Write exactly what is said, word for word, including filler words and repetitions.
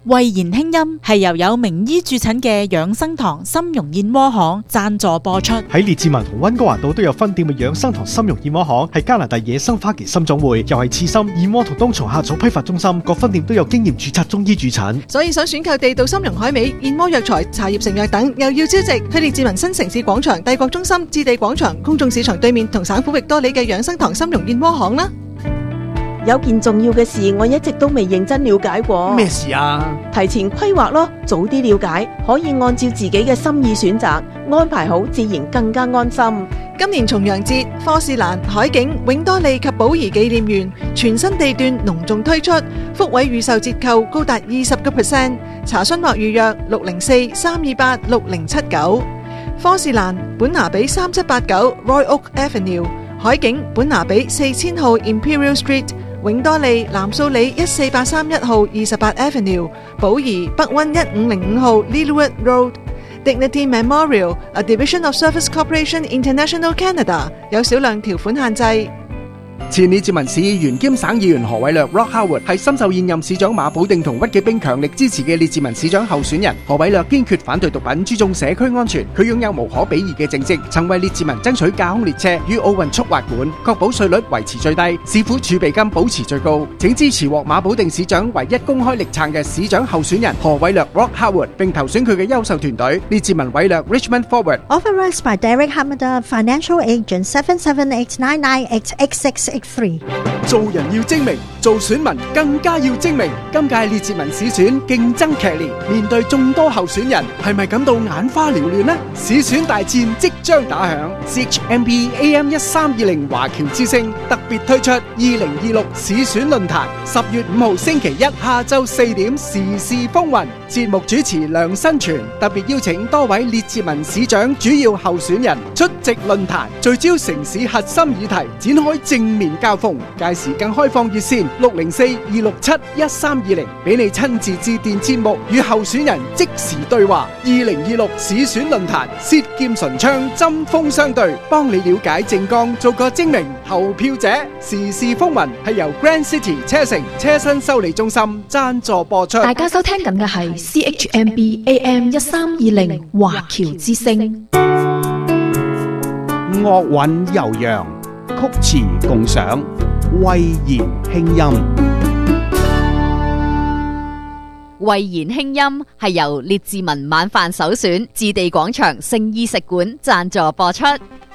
慧言輕音係由有名醫駐診嘅養生堂參茸燕窩行贊助播出。 喺列治文同溫哥華道都有分店嘅養生堂參茸燕窩行係加拿大野生花旗參種會，又係刺參、燕窩同冬蟲夏草批發中心，各分店都有經驗註冊中醫駐診。 所以想選購地道參茸海味、燕窩藥材、茶葉成藥等，又要招值，去列治文新城市廣場、帝國中心、置地廣場、公眾市場對面同省府域多里嘅養生堂參茸燕窩行啦。 有件重要嘅事我一直都未認真了解過。 咩事啊？ 提前規劃咯，早啲了解，可以按照自己嘅心意選擇，安排好自然更加安心。 今年重陽節，科士蘭、海景、永多利及寶儀紀念園全新地段隆重推出，福位預售折扣高達二十個 percent， 查詢或預約六零四三二八六零七九。科士蘭本拿比三七八九 Roy Oak Avenue， 海景本拿比四千號 Imperial Street，永多利藍素里一四八三一號二十八 Avenue， 寶儀北溫一五零五號 Littlewood Road。Dignity Memorial, a division of Service Corporation International Canada， 有少量條款限制。 前列治文市議員兼省議員何偉略 Rock Howard 係深受現任市長馬寶定同屈紀冰強力支持嘅列治文市長候選人。何偉略堅決反對毒品，注重社區安全。佢擁有無可比擬嘅政績，曾為列治文爭取架空列車與奧運速滑館，確保稅率維持最低，市府儲備金保持最高。請支持獲馬寶定市長唯一公開力撐嘅市長候選人何偉略 Rock Howard， 並投選佢嘅優秀團隊列治文偉略 Richmond Forward。 Authorized by Derek Hamada, Financial Agent seven seven eight nine nine eight eight six eight three。 做人要精明，做選民更加要精明。今屆列治文市選競爭劇烈，面對眾多候選人，係咪感到眼花繚亂呢？市選大戰即將打響 ，C H M B A M 一三二零華僑之聲特別推出二零二六市選論壇，十月五號星期一下晝四點時事風雲。節目主持梁新全特別邀請多位列治文市長主要候選人出席論壇，聚焦城市核心議題，展開正面交鋒。屆時更開放熱線六零四二六七一三二零，俾你親自致電節目與候選人即時對話。二零二六市選論壇，舌劍唇槍，針鋒相對，幫你了解政綱，做個精明投票者。時事風雲係由 Grand City 車城車身修理中心贊助播出。 大家收聽緊嘅係 C H M B A M 一三二零華僑之聲。 樂韻悠揚，曲詞共賞，慧言輕音。 慧言輕音係由列治文晚飯首選置地廣場聖衣食館贊助播出。